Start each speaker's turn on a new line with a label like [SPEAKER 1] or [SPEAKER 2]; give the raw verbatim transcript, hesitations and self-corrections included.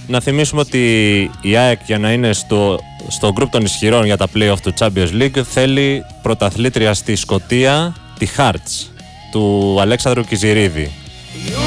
[SPEAKER 1] Να θυμίσουμε ότι η ΑΕΚ για να είναι στο, στο γκρουπ των ισχυρών για τα play-off του Champions League θέλει πρωταθλήτρια στη Σκωτία, τη Hearts, του Αλέξανδρου Κιζηρίδη.